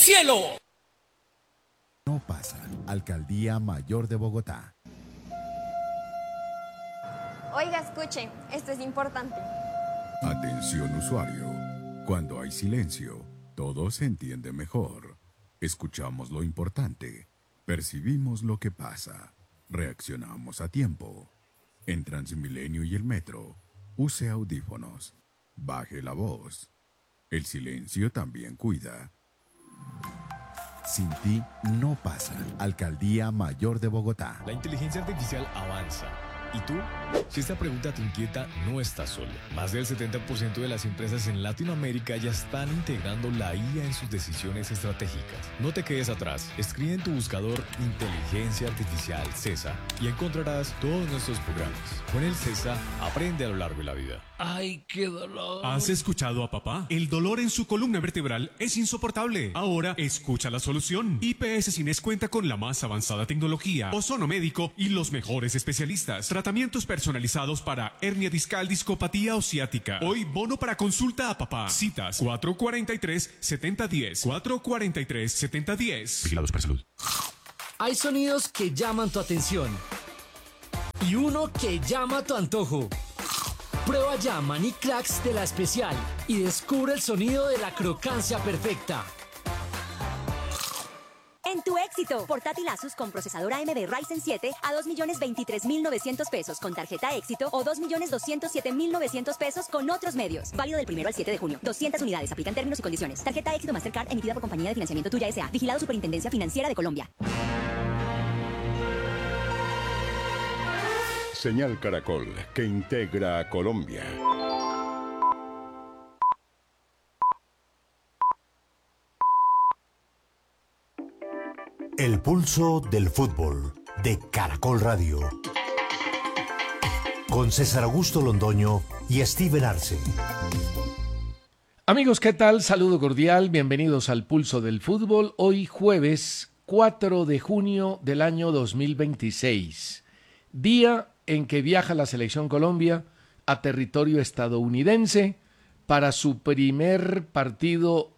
cielo. No pasa. Alcaldía Mayor de Bogotá. Oiga, escuche, esto es importante. Atención usuario. Cuando hay silencio, todo se entiende mejor. Escuchamos lo importante. Percibimos lo que pasa. Reaccionamos a tiempo. En Transmilenio y el metro, use audífonos. Baje la voz. El silencio también cuida. Sin ti no pasa. Alcaldía Mayor de Bogotá. La inteligencia artificial avanza. ¿Y tú? Si esta pregunta te inquieta, no estás solo. Más del 70% de las empresas en Latinoamérica ya están integrando la IA en sus decisiones estratégicas. No te quedes atrás. Escribe en tu buscador Inteligencia Artificial CESA y encontrarás todos nuestros programas. Con el CESA, aprende a lo largo de la vida. Ay, qué dolor. ¿Has escuchado a papá? El dolor en su columna vertebral es insoportable. Ahora escucha la solución. IPS Cines cuenta con la más avanzada tecnología, ozono médico y los mejores especialistas. Tratamientos personalizados para hernia discal, discopatía o ciática. Hoy bono para consulta a papá. Citas 443-7010. 443-7010. Vigilados para salud. Hay sonidos que llaman tu atención y uno que llama tu antojo. Prueba ya Maní Cracks de La Especial y descubre el sonido de la crocancia perfecta. En tu éxito, portátil Asus con procesador AMD Ryzen 7 a 2.023.900 pesos con tarjeta éxito o 2.207.900 pesos con otros medios. Válido del 1 al 7 de junio. 200 unidades. Aplican términos y condiciones. Tarjeta éxito Mastercard emitida por Compañía de Financiamiento Tuya S.A. Vigilado Superintendencia Financiera de Colombia. Señal Caracol, que integra a Colombia. El pulso del fútbol de Caracol Radio. Con César Augusto Londoño y Steven Arce. Amigos, ¿qué tal? Saludo cordial, bienvenidos al Pulso del Fútbol. Hoy jueves 4 de junio del año 2026. Día en que viaja la Selección Colombia a territorio estadounidense para su primer partido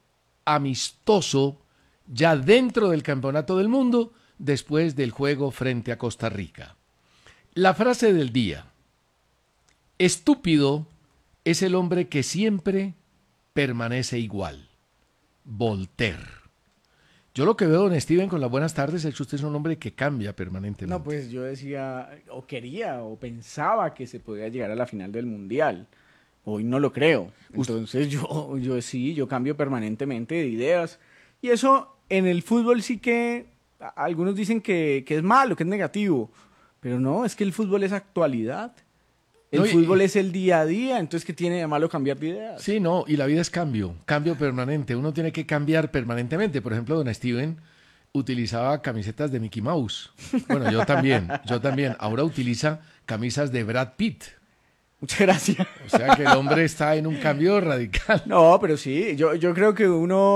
amistoso ya dentro del Campeonato del Mundo después del juego frente a Costa Rica. La frase del día: estúpido es el hombre que siempre permanece igual. Voltaire. Yo lo que veo, don Steven, con las buenas tardes, es que usted es un hombre que cambia permanentemente. No, pues yo decía, o quería, o pensaba que se podía llegar a la final del Mundial. Hoy no lo creo. Entonces yo cambio permanentemente de ideas. Y eso en el fútbol sí que algunos dicen que es malo, que es negativo. Pero no, es que el fútbol es actualidad. El fútbol es el día a día, entonces ¿qué tiene de malo cambiar de ideas? Sí, no, y la vida es cambio permanente. Uno tiene que cambiar permanentemente. Por ejemplo, don Steven utilizaba camisetas de Mickey Mouse. Bueno, yo también. Ahora utiliza camisas de Brad Pitt. Muchas gracias. O sea que el hombre está en un cambio radical. No, pero sí, yo creo que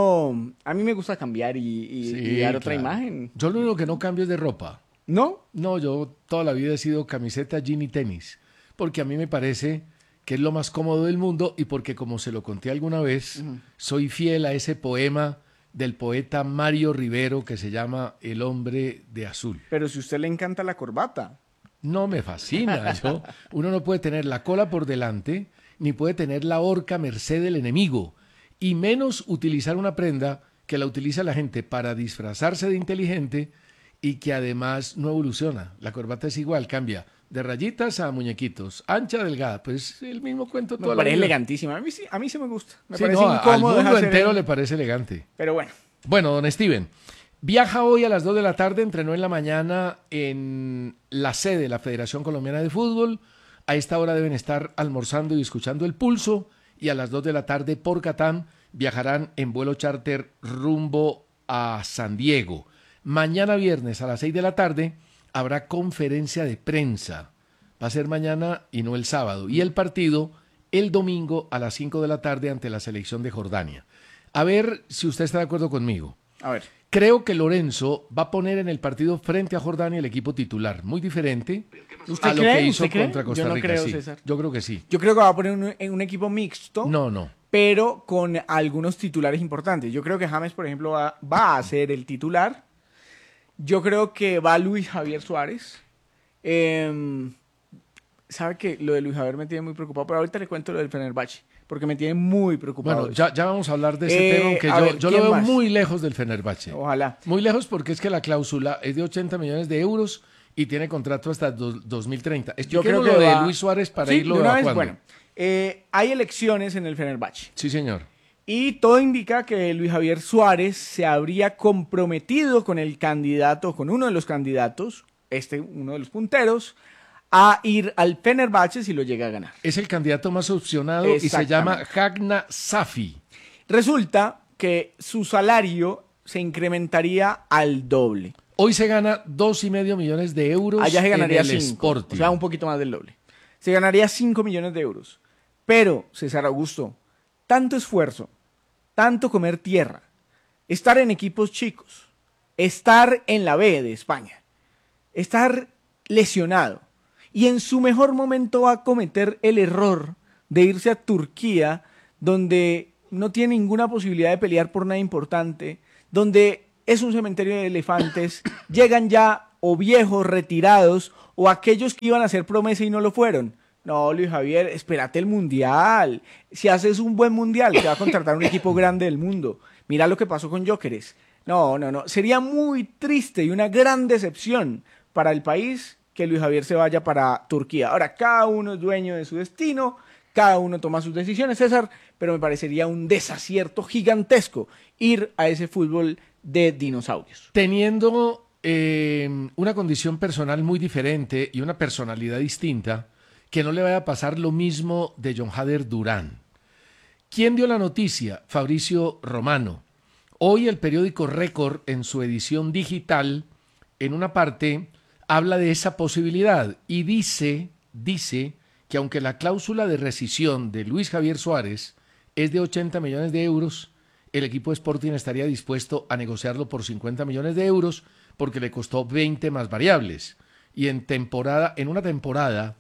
a mí me gusta cambiar y dar otra imagen. Yo lo único que no cambio es de ropa. ¿No? No, yo toda la vida he sido camiseta, jean y tenis. Porque a mí me parece que es lo más cómodo del mundo y porque, como se lo conté alguna vez, soy fiel a ese poema del poeta Mario Rivero que se llama El hombre de azul. Pero si a usted le encanta la corbata. No, me fascina. Uno no puede tener la cola por delante, ni puede tener la horca merced del enemigo, y menos utilizar una prenda que la utiliza la gente para disfrazarse de inteligente y que además no evoluciona. La corbata es igual, cambia de rayitas a muñequitos, ancha, delgada, pues el mismo cuento toda la vida. Me parece elegantísima, a mí sí me gusta. Me sí, parece no, incómodo. Al mundo entero le parece elegante. Pero bueno. Bueno, don Steven, viaja hoy a las 2 de la tarde, entrenó en la mañana en la sede de la Federación Colombiana de Fútbol. A esta hora deben estar almorzando y escuchando el pulso, y a las 2 de la tarde por Catán viajarán en vuelo charter rumbo a San Diego. Mañana viernes a las 6 de la tarde habrá conferencia de prensa. Va a ser mañana y no el sábado. Y el partido el domingo a las 5 de la tarde ante la selección de Jordania. A ver si usted está de acuerdo conmigo. A ver. Creo que Lorenzo va a poner en el partido frente a Jordania el equipo titular. Muy diferente a lo que hizo contra Costa Rica. Yo no creo, sí. César. Yo creo que sí. Yo creo que va a poner un equipo mixto. No. pero con algunos titulares importantes. Yo creo que James, por ejemplo, va a ser el titular. Yo creo que va Luis Javier Suárez. Sabe que lo de Luis Javier me tiene muy preocupado, pero ahorita le cuento lo del Fenerbahce, porque me tiene muy preocupado. Bueno, ya vamos a hablar de ese tema, aunque yo lo veo muy lejos del Fenerbahce. Ojalá. Muy lejos porque es que la cláusula es de 80 millones de euros y tiene contrato hasta 2030. Yo creo que lo de Luis Suárez para irlo evacuando. Bueno, hay elecciones en el Fenerbahce. Sí, señor. Y todo indica que Luis Javier Suárez se habría comprometido con el candidato, con uno de los candidatos, uno de los punteros, a ir al Fenerbahce si lo llega a ganar. Es el candidato más opcionado y se llama Hagna Safi. Resulta que su salario se incrementaría al doble. Hoy se gana 2,5 millones de euros. Allá se ganaría en el 5, Sporting. o sea, un poquito más del doble. Se ganaría 5 millones de euros. Pero, César Augusto, tanto esfuerzo, tanto comer tierra, estar en equipos chicos, estar en la B de España, estar lesionado, y en su mejor momento va a cometer el error de irse a Turquía, donde no tiene ninguna posibilidad de pelear por nada importante, donde es un cementerio de elefantes, llegan ya o viejos retirados o aquellos que iban a hacer promesa y no lo fueron. No, Luis Javier, espérate el Mundial. Si haces un buen Mundial, te va a contratar un equipo grande del mundo. Mira lo que pasó con Gyökeres. No. Sería muy triste y una gran decepción para el país que Luis Javier se vaya para Turquía. Ahora, cada uno es dueño de su destino, cada uno toma sus decisiones, César, pero me parecería un desacierto gigantesco ir a ese fútbol de dinosaurios. Teniendo una condición personal muy diferente y una personalidad distinta, que no le vaya a pasar lo mismo de John Hader Durán. ¿Quién dio la noticia? Fabricio Romano. Hoy el periódico Récord, en su edición digital, en una parte, habla de esa posibilidad y dice que aunque la cláusula de rescisión de Luis Javier Suárez es de 80 millones de euros, el equipo Sporting estaría dispuesto a negociarlo por 50 millones de euros porque le costó 20 más variables. Y en una temporada,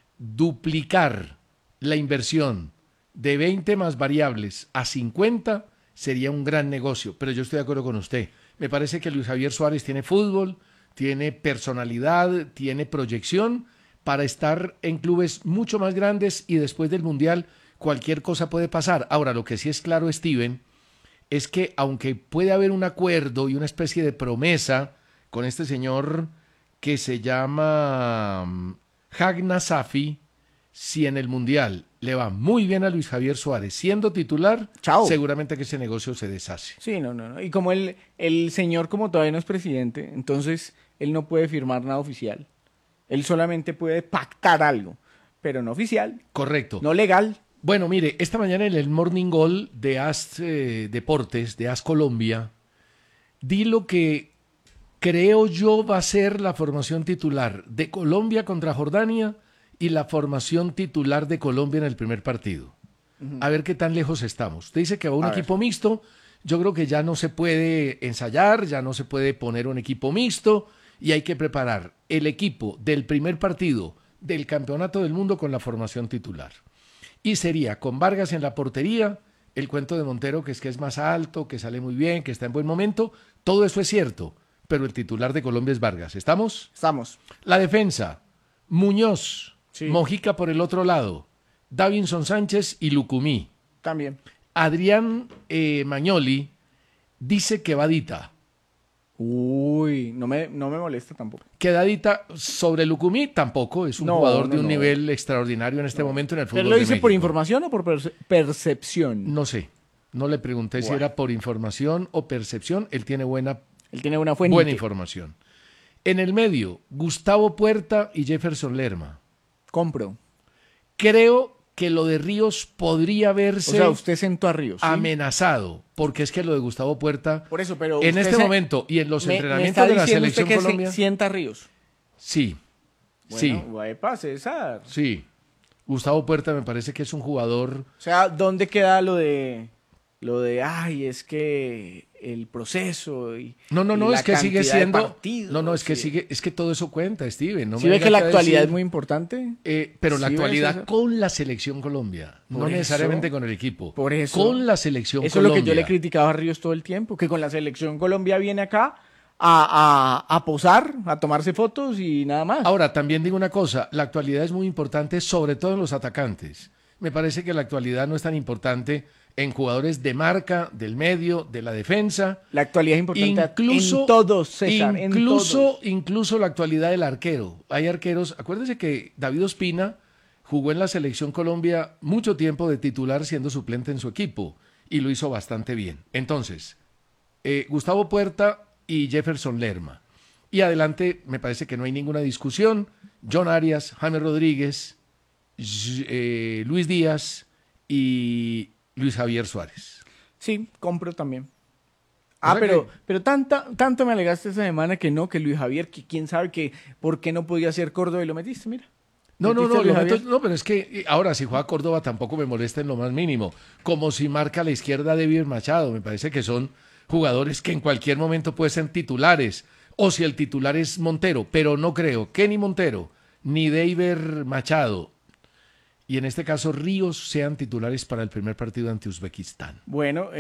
duplicar la inversión de 20 más variables a 50 sería un gran negocio. Pero yo estoy de acuerdo con usted. Me parece que Luis Javier Suárez tiene fútbol, tiene personalidad, tiene proyección para estar en clubes mucho más grandes y después del Mundial cualquier cosa puede pasar. Ahora, lo que sí es claro, Steven, es que aunque puede haber un acuerdo y una especie de promesa con este señor que se llama Hagna Safi, si en el Mundial le va muy bien a Luis Javier Suárez siendo titular, seguramente que ese negocio se deshace. Sí, no. Y como el señor como todavía no es presidente, entonces él no puede firmar nada oficial. Él solamente puede pactar algo, pero no oficial. Correcto. No legal. Bueno, mire, esta mañana en el Morning Goal de AS Deportes, de AS Colombia, di lo que creo yo va a ser la formación titular de Colombia contra Jordania y la formación titular de Colombia en el primer partido. A ver qué tan lejos estamos. Usted dice que va un equipo mixto. Yo creo que ya no se puede ensayar, ya no se puede poner un equipo mixto y hay que preparar el equipo del primer partido del Campeonato del Mundo con la formación titular. Y sería con Vargas en la portería, el cuento de Montero que es más alto, que sale muy bien, que está en buen momento. Todo eso es cierto, pero el titular de Colombia es Vargas. ¿Estamos? Estamos. La defensa, Muñoz, Mojica por el otro lado, Davinson Sánchez y Lucumí. También. Adrián Magnoli dice que Vadita. Uy, no me molesta tampoco. Quedadita sobre Lucumí tampoco, es un jugador de un nivel extraordinario en este momento en el fútbol. ¿Pero lo dice México. por información o por percepción? No sé, no le pregunté si era por información o percepción, él tiene buena fuente. Buena información. En el medio, Gustavo Puerta y Jefferson Lerma. Compro. Creo que lo de Ríos podría verse... O sea, usted sentó a Ríos, ¿sí? Amenazado, porque es que lo de Gustavo Puerta... Por eso, pero en este momento y en los entrenamientos de la Selección usted que Colombia... sienta a Ríos. Sí, bueno, epa, César. Sí, Gustavo Puerta me parece que es un jugador... O sea, ¿dónde queda lo de lo de, ay, es que el proceso y No, y es que sigue cantidad de siendo... partidos, es que sigue, es que todo eso cuenta, Steven. No ¿Sí me ve venga que la acá a actualidad decir- es muy importante? pero la ¿Sí ve, actualidad César? con la selección Colombia, no Por necesariamente eso, con el equipo. Por eso. Con la selección Eso Colombia. es lo que yo le criticaba a Ríos todo el tiempo, que con la selección Colombia viene acá a posar, a tomarse fotos y nada más. Ahora, también digo una cosa, la actualidad es muy importante, sobre todo en los atacantes. Me parece que la actualidad no es tan importante en jugadores de marca, del medio, de la defensa. La actualidad es importante Incluso, en todos, César, en todos. incluso la actualidad del arquero. Hay arqueros, acuérdense que David Ospina jugó en la selección Colombia mucho tiempo de titular siendo suplente en su equipo y lo hizo bastante bien. Entonces, Gustavo Puerta y Jefferson Lerma. Y adelante me parece que no hay ninguna discusión. John Arias, James Rodríguez, Luis Díaz y Luis Javier Suárez. Sí, compro también. O sea Pero tanto me alegaste esta semana que Luis Javier, que quién sabe que por qué no podía ser Córdoba y lo metiste, mira. No, ¿Metiste a Luis Javier? pero es que ahora si juega Córdoba tampoco me molesta en lo más mínimo. Como si marca a la izquierda David Machado, me parece que son jugadores que en cualquier momento pueden ser titulares. O si el titular es Montero, pero no creo que ni Montero ni David Machado y en este caso Ríos sean titulares para el primer partido ante Uzbekistán. Bueno,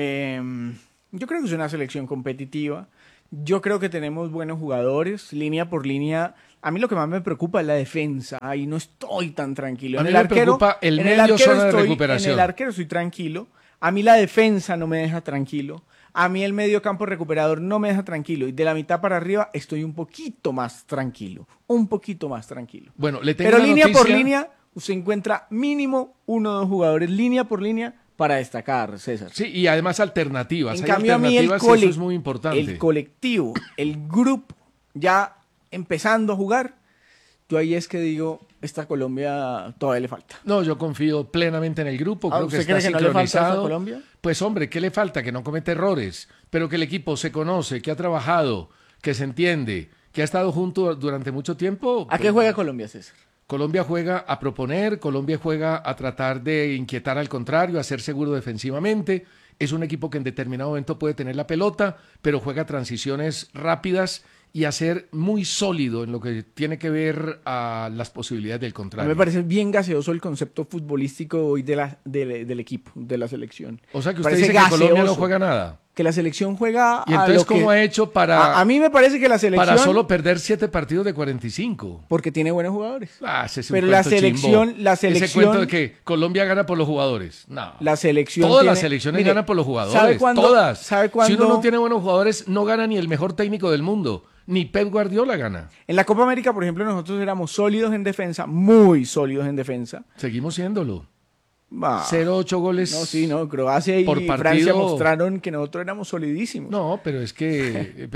yo creo que es una selección competitiva. Yo creo que tenemos buenos jugadores, línea por línea. A mí lo que más me preocupa es la defensa. Ahí no estoy tan tranquilo. A mí me preocupa el medio zona de recuperación. En el arquero estoy tranquilo. A mí la defensa no me deja tranquilo. A mí el medio campo recuperador no me deja tranquilo. Y de la mitad para arriba estoy un poquito más tranquilo. Un poquito más tranquilo. Bueno, le tengo Pero una línea por noticia. línea, usted encuentra mínimo 1 o 2 jugadores línea por línea para destacar, César. Sí, y además alternativas. En Hay cambio, a mí alternativas y eso es muy importante. el colectivo, el grupo, ya empezando a jugar, yo ahí es que digo, esta Colombia todavía le falta. No, yo confío plenamente en el grupo, creo que ¿Usted está cree que no le falta a esta sincronizado. Colombia? Pues hombre, ¿qué le falta? Que no comete errores, pero que el equipo se conoce, que ha trabajado, que se entiende, que ha estado junto durante mucho tiempo. ¿A qué juega Colombia, César? Colombia juega a proponer, Colombia juega a tratar de inquietar al contrario, a ser seguro defensivamente. Es un equipo que en determinado momento puede tener la pelota, pero juega transiciones rápidas y a ser muy sólido en lo que tiene que ver a las posibilidades del A contrario. mí me parece bien gaseoso el concepto futbolístico hoy del equipo, de la selección. O sea que usted Parece dice que Colombia no gaseoso. juega nada. Que la selección juega ¿Y a entonces lo que... cómo ha hecho A mí me parece que la selección... para solo perder 7 partidos de 45? Porque tiene buenos jugadores. Ese es un Pero la cuento selección, chimbo. la Ese selección... cuento de que Colombia gana por los jugadores. No. La selección Todas tiene- las selecciones Mire, ganan por los jugadores. ¿sabe cuándo- Todas. sabe cuándo- Si uno no tiene buenos jugadores, no gana ni el mejor técnico del mundo. Ni Pep Guardiola gana. En la Copa América, por ejemplo, nosotros éramos sólidos en defensa, muy sólidos en defensa. Seguimos siéndolo. Bah. 0-8 goles. No, sí, no, Croacia y por partido. Francia mostraron que nosotros éramos solidísimos. No, pero es que,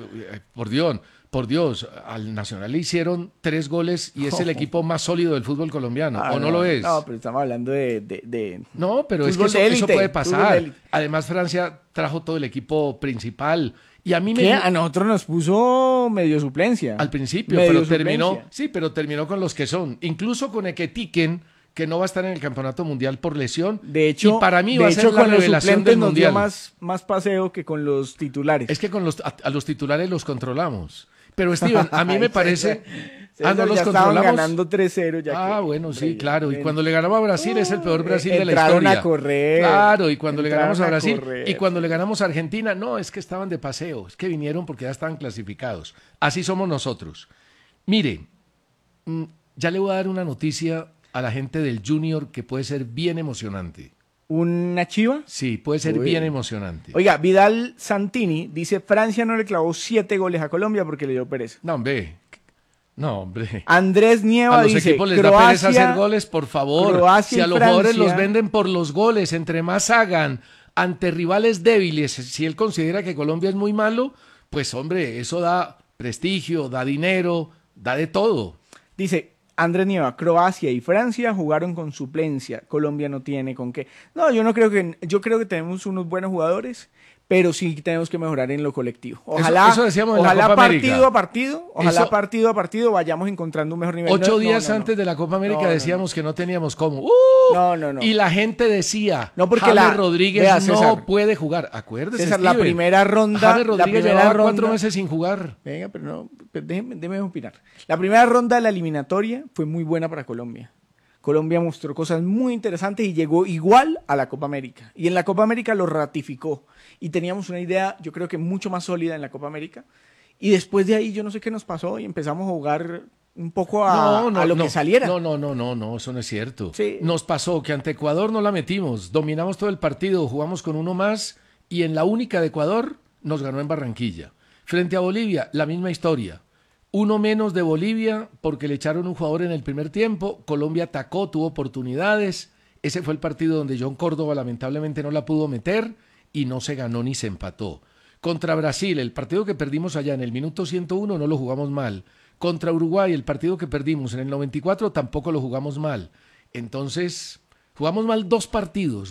por Dios, al Nacional le hicieron 3 goles y es el equipo más sólido del fútbol colombiano. ¿O no lo es? No, pero estamos hablando de No, pero es que fútbol de eso élite, puede fútbol de pasar. élite. Además, Francia trajo todo el equipo principal. Y a mí ¿Qué? A nosotros nos puso medio suplencia. Al principio, Medio pero suplencia. terminó con los que son. Incluso con Eketiken, que no va a estar en el Campeonato Mundial por lesión. De hecho, y para mí va a ser la con los revelación suplentes del nos dio Mundial. más paseo que con los titulares. Es que a los titulares los controlamos. Pero Steven, a mí me parece... César, no los ya estaban controlamos. ganando 3-0. Ya que- Bueno, sí, Hombre, claro. Y ven. cuando le ganamos a Brasil es el peor Brasil de la entraron historia. a correr. Claro, y cuando le ganamos a Entraron a Brasil correr. y cuando le ganamos a Argentina, no, es que estaban de paseo, es que vinieron porque ya estaban clasificados. Así somos nosotros. Mire, ya le voy a dar una noticia a la gente del Junior que puede ser bien emocionante. ¿Una chiva? Sí, puede ser Uy. bien emocionante. Oiga, Vidal Santini dice, Francia no le clavó 7 goles a Colombia porque le dio pereza. No, hombre. Andrés Nieva A los dice, equipos les da pereza hacer goles, por favor. Croacia Si a y los jugadores Francia- los venden por los goles, entre más hagan ante rivales débiles, si él considera que Colombia es muy malo, pues hombre, eso da prestigio, da dinero, da de todo. Dice, Andrés Nieva, Croacia y Francia jugaron con suplencia. Colombia no tiene con qué. No, yo creo que tenemos unos buenos jugadores, pero sí tenemos que mejorar en lo colectivo. Ojalá, eso decíamos en la ojalá Copa partido América. a partido, ojalá partido a partido vayamos encontrando un mejor nivel. 8 días antes de la Copa América decíamos que no teníamos cómo. No. Y la gente decía, no, porque James Rodríguez vea, no César, puede jugar. Acuérdese, César, Steven, la primera ronda... James Rodríguez la llevaba ronda, 4 meses sin jugar. Venga, pero no, déjeme opinar. La primera ronda de la eliminatoria fue muy buena para Colombia. Colombia mostró cosas muy interesantes y llegó igual a la Copa América. Y en la Copa América lo ratificó. Y teníamos una idea, yo creo que mucho más sólida en la Copa América. Y después de ahí, yo no sé qué nos pasó y empezamos a jugar un poco a lo que saliera. No, eso no es cierto. Sí. Nos pasó que ante Ecuador no la metimos, dominamos todo el partido, jugamos con uno más y en la única de Ecuador nos ganó en Barranquilla. Frente a Bolivia, la misma historia. Uno menos de Bolivia porque le echaron un jugador en el primer tiempo. Colombia atacó, tuvo oportunidades. Ese fue el partido donde John Córdoba lamentablemente no la pudo meter y no se ganó ni se empató. Contra Brasil, el partido que perdimos allá en el minuto 101 no lo jugamos mal. Contra Uruguay, el partido que perdimos en el 94 tampoco lo jugamos mal. Entonces, jugamos mal dos partidos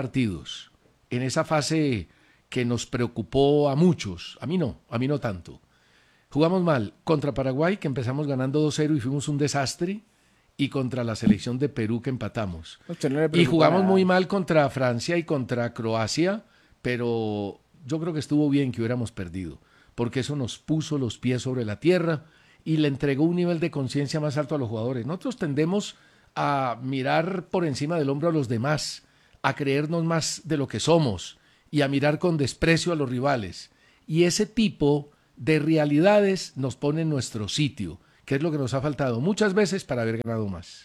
en esa fase que nos preocupó a muchos. A mí no tanto. Jugamos mal contra Paraguay, que empezamos ganando 2-0 y fuimos un desastre, y contra la selección de Perú, que empatamos. Y jugamos muy mal contra Francia y contra Croacia, pero yo creo que estuvo bien que hubiéramos perdido, porque eso nos puso los pies sobre la tierra y le entregó un nivel de conciencia más alto a los jugadores. Nosotros tendemos a mirar por encima del hombro a los demás, a creernos más de lo que somos y a mirar con desprecio a los rivales. Y ese tipo de realidades nos pone en nuestro sitio, que es lo que nos ha faltado muchas veces para haber ganado más.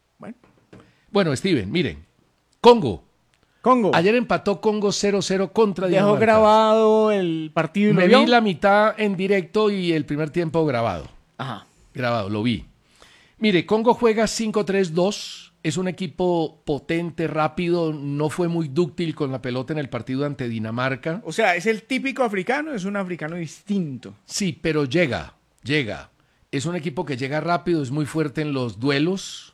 Bueno, Steven, miren, Congo. Ayer empató Congo 0-0 contra Dinamarca. Dejó grabado el partido y me vi la mitad en directo y el primer tiempo grabado. Ajá. Grabado, lo vi. Mire, Congo juega 5-3-2. Es un equipo potente, rápido, no fue muy dúctil con la pelota en el partido ante Dinamarca. O sea, ¿es el típico africano? ¿Es un africano distinto? Sí, pero llega. Es un equipo que llega rápido, es muy fuerte en los duelos,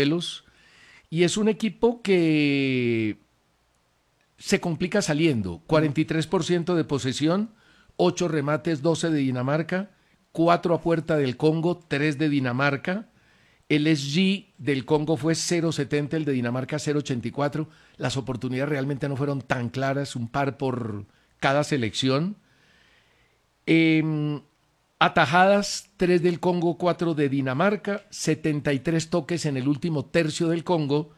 y es un equipo que se complica saliendo. 43% de posesión, 8 remates, 12 de Dinamarca, 4 a puerta del Congo, 3 de Dinamarca. El SG del Congo fue 0.70, el de Dinamarca 0.84. Las oportunidades realmente no fueron tan claras, un par por cada selección. Atajadas, 3 del Congo, 4 de Dinamarca, 73 toques en el último tercio del Congo,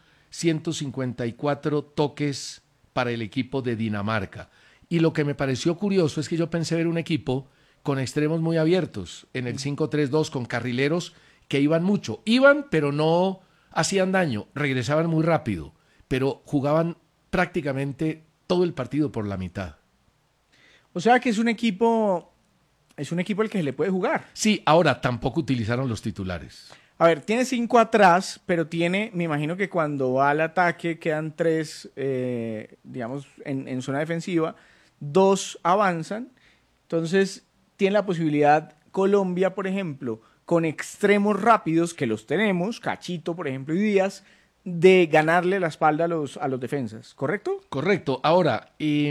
154 toques para el equipo de Dinamarca. Y lo que me pareció curioso es que yo pensé ver un equipo con extremos muy abiertos, en el 5-3-2 con carrileros que iban mucho. Iban, pero no hacían daño, regresaban muy rápido, pero jugaban prácticamente todo el partido por la mitad. O sea que es un equipo al que se le puede jugar. Sí, ahora tampoco utilizaron los titulares. A ver, tiene 5 atrás, pero me imagino que cuando va al ataque quedan 3, digamos, en zona defensiva, 2 avanzan. Entonces, tiene la posibilidad Colombia, por ejemplo, con extremos rápidos, que los tenemos, Cachito, por ejemplo, y Díaz, de ganarle la espalda a los defensas, ¿correcto? Correcto. Ahora,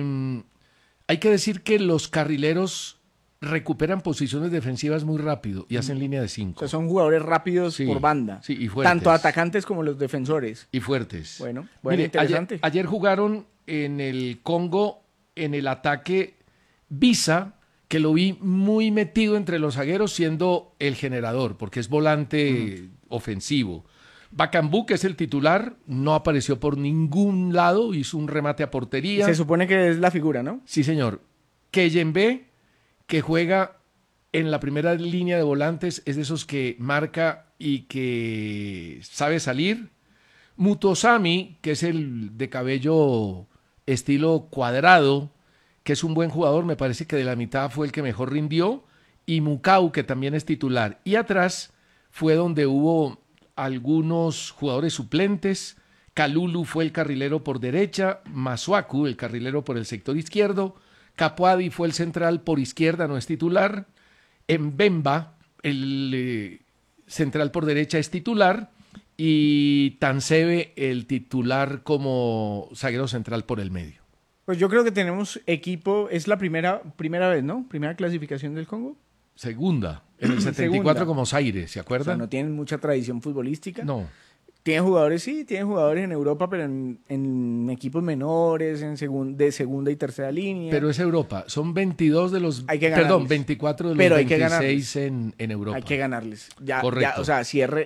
hay que decir que los carrileros recuperan posiciones defensivas muy rápido y hacen línea de 5. O sea, son jugadores rápidos por banda. Sí, y fuertes. Tanto atacantes como los defensores. Y fuertes. Bueno, mire, interesante. Ayer jugaron en el Congo, en el ataque, Visa, que lo vi muy metido entre los zagueros siendo el generador, porque es volante ofensivo. Bakambu, que es el titular, no apareció por ningún lado, hizo un remate a portería. Se supone que es la figura, ¿no? Sí, señor. Keyembe, que juega en la primera línea de volantes, es de esos que marca y que sabe salir. Mutosami, que es el de cabello estilo cuadrado, que es un buen jugador, me parece que de la mitad fue el que mejor rindió, y Mukau, que también es titular. Y atrás fue donde hubo algunos jugadores suplentes. Kalulu fue el carrilero por derecha, Masuaku, el carrilero por el sector izquierdo, Capuadi fue el central por izquierda, no es titular, Mbemba, el central por derecha, es titular, y Tansebe, el titular como zaguero central por el medio. Pues yo creo que tenemos equipo, es la primera vez, ¿no? Primera clasificación del Congo. Segunda, en el 74 como Zaire, ¿se O acuerdan? sea, no tienen mucha tradición futbolística. No. Tienen jugadores en Europa, pero en equipos menores, de segunda y tercera línea. Pero es Europa, son 22 de los... Hay que Perdón, ganarles. 24 de los Pero hay que 26 en Europa. Hay que ganarles. Ya, Correcto. o sea, cierre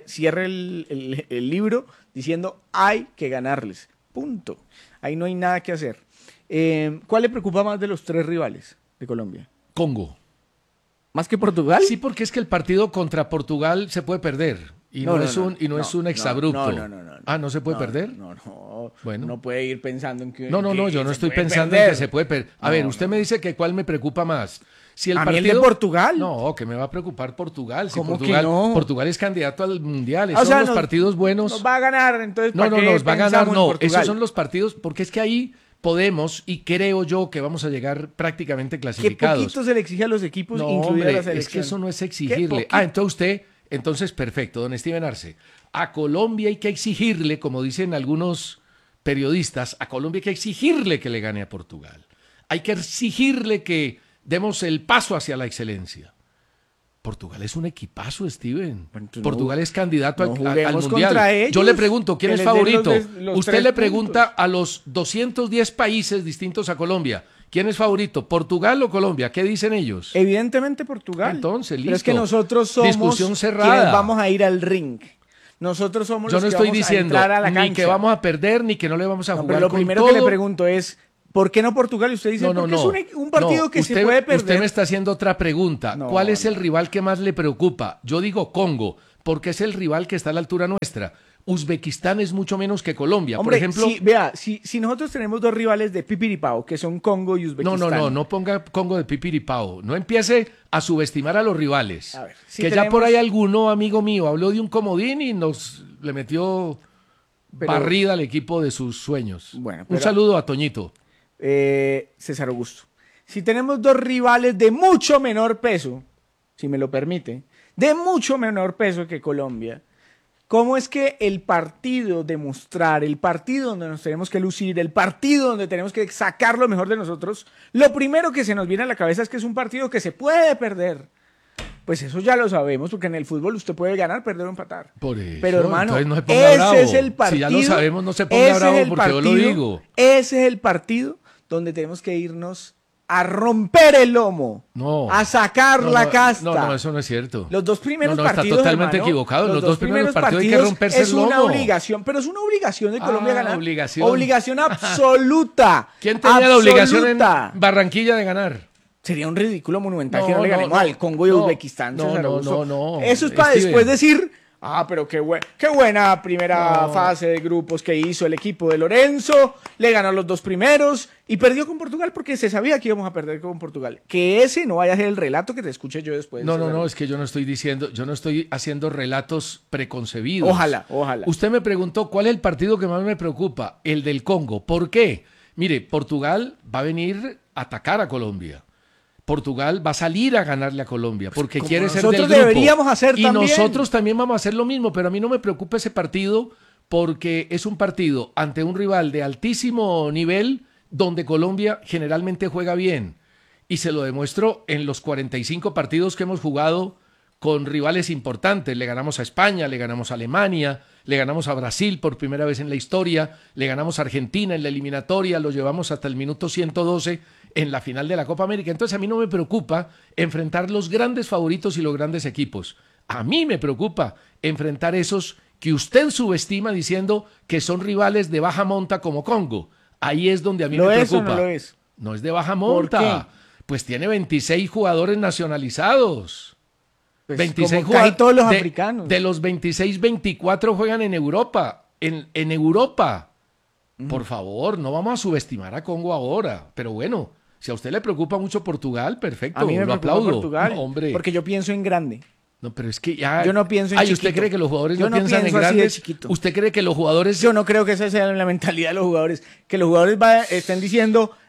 el libro diciendo hay que ganarles. Punto. Ahí no hay nada que hacer. ¿Cuál le preocupa más de los 3 rivales de Colombia? Congo. ¿Más que Portugal? Sí, porque es que el partido contra Portugal se puede perder. Y no es un exabrupto. No. Ah, ¿no se puede perder? No. Bueno. No puede ir pensando en que... No, yo no estoy pensando perder. en que se puede perder. A ver, usted me dice que cuál me preocupa más. Si el ¿A mí partido... el de Portugal? No, que me va a preocupar Portugal. Si ¿Cómo Portugal, que no? Portugal es candidato al Mundial. O Esos sea, son los partidos buenos. Nos va a ganar, entonces No, ¿para qué nos va a ganar, pensamos en no. Portugal? Esos son los partidos, porque es que ahí podemos, y creo yo que vamos a llegar prácticamente ¿Qué clasificados. poquito se le exige a los equipos, No, incluida hombre, la selección? es que eso no es ¿Qué exigirle. poquito? Entonces perfecto, don Steven Arce. A Colombia hay que exigirle, como dicen algunos periodistas, a Colombia hay que exigirle que le gane a Portugal. Hay que exigirle que demos el paso hacia la excelencia. Portugal es un equipazo, Steven. Bueno, Portugal es candidato al juguemos Mundial. contra ellos, Yo le pregunto, ¿quién que es les den favorito? los Usted 3 le pregunta puntos. a los 210 países distintos a Colombia, ¿quién es favorito? ¿Portugal o Colombia? ¿Qué dicen ellos? Evidentemente Portugal. Entonces, Pero es que listo. nosotros somos Discusión cerrada. quienes vamos a ir al ring. Nosotros somos Yo los no que estoy vamos a diciendo entrar a la ni cancha. que vamos a perder ni que no le vamos a No, jugar pero lo con primero todo. que le pregunto es, ¿por qué no Portugal? Y usted dice, porque es un partido que se puede perder. Usted me está haciendo otra pregunta. No, ¿Cuál es el rival que más le preocupa? Yo digo Congo, porque es el rival que está a la altura nuestra. Uzbekistán es mucho menos que Colombia. Hombre, por ejemplo, si nosotros tenemos 2 rivales de Pipiripao, que son Congo y Uzbekistán. no ponga Congo de pipiripao. No empiece a subestimar a los rivales. A ver, si que ya por ahí alguno, amigo mío, habló de un comodín y nos le metió barrida al equipo de sus sueños. Bueno, Un pero- saludo a Toñito. César Augusto. Si tenemos 2 rivales de mucho menor peso, si me lo permite, de mucho menor peso que Colombia, ¿cómo es que el partido de mostrar, el partido donde nos tenemos que lucir, el partido donde tenemos que sacar lo mejor de nosotros, lo primero que se nos viene a la cabeza es que es un partido que se puede perder? Pues eso ya lo sabemos, porque en el fútbol usted puede ganar, perder o empatar. Por eso, Pero hermano, entonces no se ponga ese bravo. es el partido. Si ya lo sabemos, no se ponga ese es bravo el porque yo lo digo. Ese es el partido donde tenemos que irnos a romper el lomo, No. a sacar la casta. No, eso no es cierto. Los 2 primeros No, partidos, está totalmente hermano, equivocado. Los dos primeros partidos hay que partidos romperse es el una lomo. obligación, pero es una obligación de Colombia ganar. obligación. Obligación absoluta. ¿Quién tenía la obligación en Absoluta. Barranquilla de ganar? Sería un ridículo monumental que No, no le no, ganemos no. al Congo y a No, Uzbekistán. no, César no, Augusto. no. Eso es para Steven. después decir, pero qué buena primera fase de grupos que hizo el equipo de Lorenzo, le ganó los 2 primeros y perdió con Portugal porque se sabía que íbamos a perder con Portugal. Que ese no vaya a ser el relato que te escuche yo después. No, es que yo no estoy haciendo relatos preconcebidos. Ojalá. Usted me preguntó cuál es el partido que más me preocupa, el del Congo. ¿Por qué? Mire, Portugal va a venir a atacar a Colombia. Portugal va a salir a ganarle a Colombia porque Como quiere ser del nosotros grupo. deberíamos hacer y también. nosotros también vamos a hacer lo mismo, pero a mí no me preocupa ese partido porque es un partido ante un rival de altísimo nivel donde Colombia generalmente juega bien. Y se lo demuestro en los 45 partidos que hemos jugado con rivales importantes. Le ganamos a España, le ganamos a Alemania, le ganamos a Brasil por primera vez en la historia, le ganamos a Argentina en la eliminatoria, lo llevamos hasta el minuto 112 en la final de la Copa América. Entonces a mí no me preocupa enfrentar los grandes favoritos y los grandes equipos. A mí me preocupa enfrentar esos que usted subestima diciendo que son rivales de baja monta como Congo. Ahí es donde a mí me ¿Lo es preocupa. o no lo es? No es de baja ¿Por monta. Pues tiene 26 jugadores nacionalizados. Pues 26 como casi todos los de, africanos. De los 26, 24 juegan en Europa. En Europa. Por favor, no vamos a subestimar a Congo ahora. Pero bueno, si a usted le preocupa mucho Portugal, perfecto, A mí me lo preocupa aplaudo. Portugal, No, hombre. porque yo pienso en grande. No, pero es que ya... Yo no pienso en ¿usted chiquito. cree que los jugadores Yo no no piensan en pienso así de grandes? chiquito. ¿Usted cree que los jugadores... Yo no creo que esa sea la mentalidad de los jugadores. Que los jugadores estén diciendo,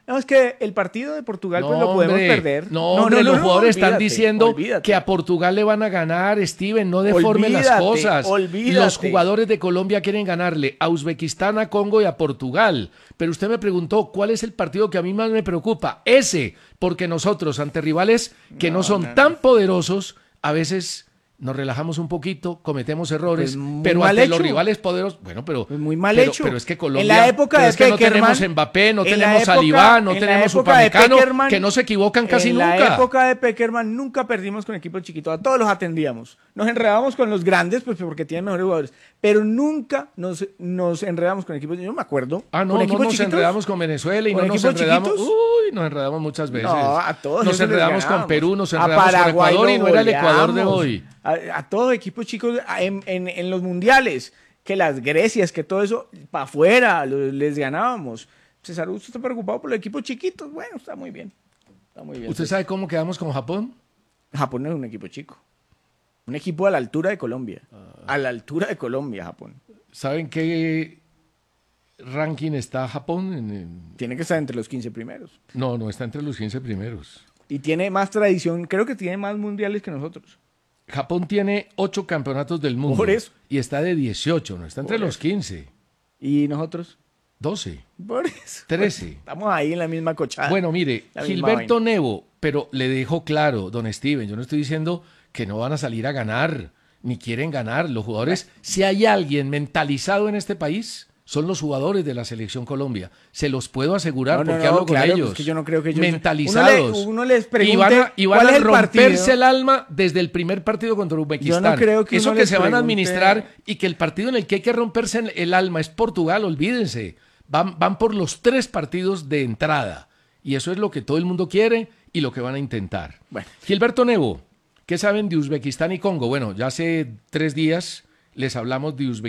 No, es que el partido de Portugal pues lo podemos perder. No, los jugadores están diciendo que a Portugal le van a ganar, Steven, no deforme las cosas. Los jugadores de Colombia quieren ganarle a Uzbekistán, a Congo y a Portugal. Pero usted me preguntó, ¿cuál es el partido que a mí más me preocupa? Ese, porque nosotros, ante rivales que no son tan poderosos, a veces nos relajamos un poquito, cometemos errores, pero ante los rivales poderosos, bueno, pero muy mal hecho. Pero es que Colombia, en la época de Peckerman, no tenemos Mbappé, no tenemos Salivá, no tenemos Upamecano, que no se equivocan casi nunca. En la época de Peckerman nunca perdimos con equipos chiquitos, a todos los atendíamos. Nos enredábamos con los grandes, pues porque tienen mejores jugadores, pero nunca nos enredamos con equipos, yo me acuerdo. No nos enredamos con Venezuela y no nos enredamos, nos enredamos muchas veces. No, a todos nos enredamos con Perú, nos enredamos con Ecuador y no era el Ecuador de hoy. A todos equipos chicos en los mundiales, que las Grecias, que todo eso, para afuera les ganábamos. César, ¿usted está preocupado por los equipos chiquitos? Bueno, está muy bien. ¿Usted sabe cómo quedamos con Japón? Japón no es un equipo chico. Un equipo a la altura de Colombia. A la altura de Colombia, Japón. ¿Saben qué ranking está Japón? Tiene que estar entre los 15 primeros. No está entre los 15 primeros. Y tiene más tradición, creo que tiene más mundiales que nosotros. Japón tiene 8 campeonatos del mundo. Por eso. Y está de 18, no está entre los 15. ¿Y nosotros? 12. Por eso. 13. Estamos ahí en la misma cochada. Bueno, mire, Gilberto Nevo, pero le dejo claro, don Steven, yo no estoy diciendo que no van a salir a ganar, ni quieren ganar. Los jugadores, si hay alguien mentalizado en este país, son los jugadores de la Selección Colombia. Se los puedo asegurar porque hablo con ellos. Es que yo no creo que ellos... Mentalizados. Uno les pregunte y van a romperse el alma desde el primer partido contra Uzbekistán. Yo no creo que eso que se van a administrar y que el partido en el que hay que romperse el alma es Portugal, olvídense. Van por los 3 partidos de entrada. Y eso es lo que todo el mundo quiere y lo que van a intentar. Bueno. Gilberto Nevo, ¿qué saben de Uzbekistán y Congo? Bueno, ya hace 3 días les hablamos de Uzbekistán.